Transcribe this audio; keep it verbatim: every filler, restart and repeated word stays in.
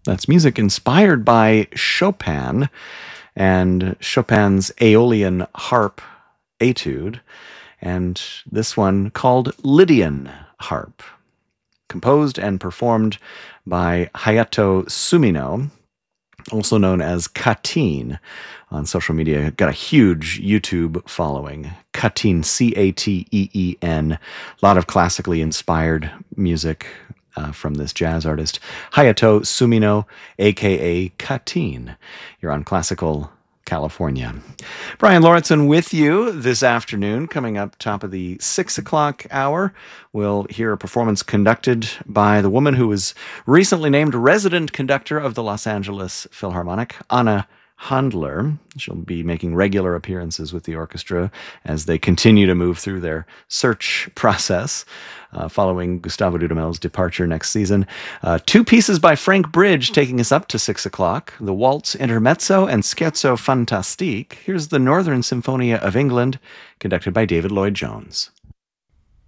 That's music inspired by Chopin and Chopin's Aeolian Harp Etude, and this one called Lydian Harp, composed and performed by Hayato Sumino, also known as Cateen on social media. Got a huge YouTube following. Cateen, C A T E E N. A lot of classically inspired music uh, from this jazz artist, Hayato Sumino, a k a. Cateen. You're on Classical California. Brian Lauritsen with you this afternoon. Coming up top of the six o'clock hour, we'll hear a performance conducted by the woman who was recently named resident conductor of the Los Angeles Philharmonic, Anna Handler. She'll be making regular appearances with the orchestra as they continue to move through their search process uh, following Gustavo Dudamel's departure next season. Uh, two pieces by Frank Bridge taking us up to six o'clock, the Waltz Intermezzo and Scherzo Fantastique. Here's the Northern Symphonia of England, conducted by David Lloyd-Jones.